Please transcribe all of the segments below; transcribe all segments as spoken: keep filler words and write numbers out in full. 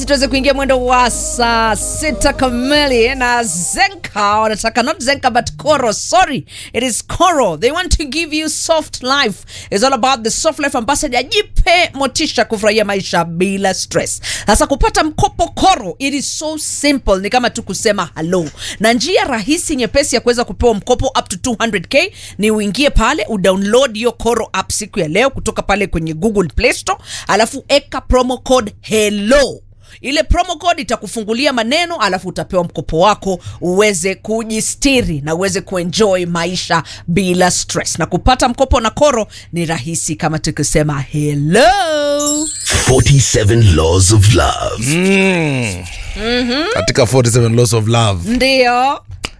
msikilizaji, tuweze kuingia mwendo wa saa sita kamili na Zenka. Wanataka not Zenka but Koro. Sorry, it is Koro. They want to give you soft life. It's all about the soft life ambassador. Jipe motisha kufurahia maisha bila stress. Sasa kupata mkopo Koro, it is so simple. Ni kama tu kusema hello. Na njia rahisi nyepesi ya kuweza kupewa mkopo up to two hundred K ni uingie pale, udownload hiyo Koro app siku ya leo kutoka pale kwenye Google Play Store, alafu eka promo code hello. Ile promo code itakufungulia maneno, alafu utapewa mkopo wako uweze kujistiri na uweze kuenjoy maisha bila stress. Na kupata mkopo na Koro ni rahisi kama tukisema hello. forty-seven Laws of Love. Mm. Mm-hmm. Katika forty-seven Laws of Love. Ndio.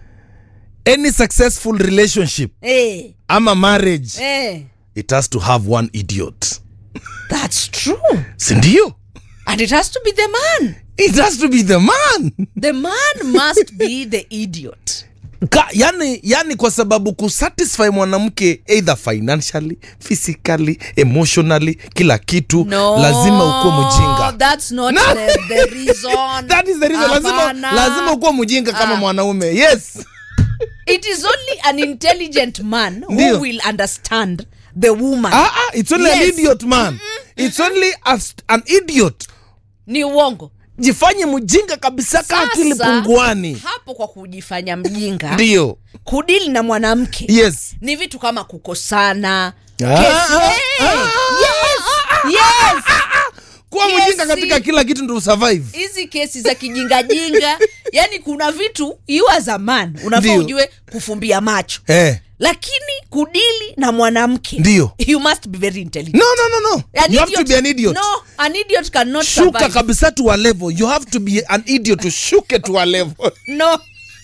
Any successful relationship Eh. ama marriage, Eh. it has to have one idiot. That's true. Sindio? And it has to be the man. It has to be the man. The man must be the idiot. Ka, yani, yani kwa sababu kusatisfy mwanamke either financially, physically, emotionally, kila kitu, no, lazima ukuwe mjinga. That's not no. the, the reason. That is the reason. Lazima, lazima ukuwe mjinga kama ah. mwanaume. Yes. It is only an intelligent man who Dio. will understand the woman. Ah, ah, it's only yes. an idiot man. Mm-mm, it's mm-mm. only a, an idiot. Ni uongo. Jifanye mjinga kabisa kama akili punguani. Hapo kwa kujifanya mjinga. Ndio. Kudili na mwanamke. Yes. Ni vitu kama kukosana. Ah, ah, hey. ah, yes. Ah, yes. Ah, ah, Kuwa yes. mjinga katika kila kitu ndio survive. Hizi kesi za kijinga jinga, yani kuna vitu you as a man unafaa ujue kufumbia macho. Eh. Lakini kudili na mwanamke, ndio, you must be very intelligent. No, no, no, no. An you idiot, have to be an idiot. No, an idiot cannot shuka survive. Shuka kabisa to a level. You have to be an idiot to shuke to a level. No.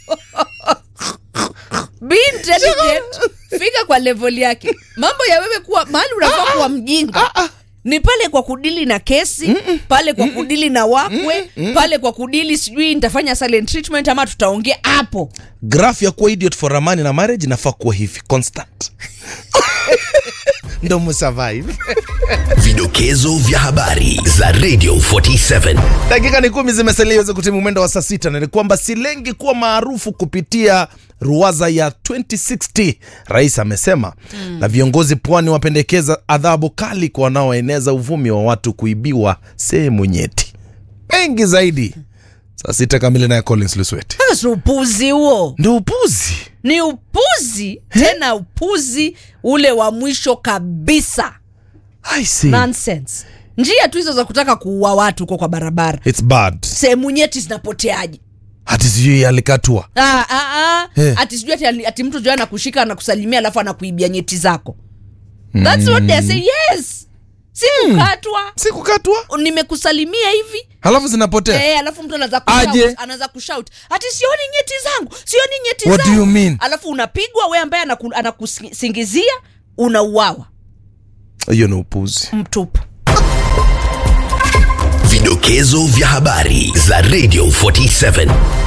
Be intelligent. Fika kwa level yake. Mambo ya wewe kuwa mahali unafaa kuwa mjinga. Ah, ah. Ni pale kwa kudili na kesi, Mm-mm. pale kwa Mm-mm. kudili na wakwe, Mm-mm. pale kwa kudili sijui nitafanya silent treatment ama tutaongea hapo. Graph ya kuwa idiot for a man in a marriage inafaa kuwa hivi constant. Ndo msurvive. Vidokezo vya habari za Radio forty-seven. Dakika ni kumi zimesalia iweze kutimu mwendo wa saa sita, na ni kwamba silengi kuwa maarufu kupitia ruwaza ya twenty sixty. Rais amesema mm. na viongozi pwani wapendekeza adhabu kali kwa wanaoeneza uvumi wa watu kuibiwa sehemu nyeti. Mengi zaidi saa sita kamili na Collins Lusweti. Ni upuzi huo. Ndio upuzi. Ni upuzi, tena upuzi ule wa mwisho kabisa. I see. Nonsense. Njia tu hizo za kutaka kuua watu huko kwa barabara. It's bad. Sehemu nyeti zinapoteaje? Hati sijui alikatua. Ah ah ah. Hey. Ati sijui ati, ati mtu jana kushika na kusalimia alafu anakuibia nyeti zako. That's mm. what they say. Yes. Si kukatwa. Si kukatwa. Nimekusalimia hivi. Halafu zinapotea. Eh, alafu mtu anaanza kushout, anaanza kushout. Ati sioni nyeti zangu. Sioni nyeti zangu. What do you mean? Alafu unapigwa wewe ambaye anaku, anakusingizia, unauawa. Hiyo ni upuzi mtupu. Vidokezo vya habari za Radio forty-seven.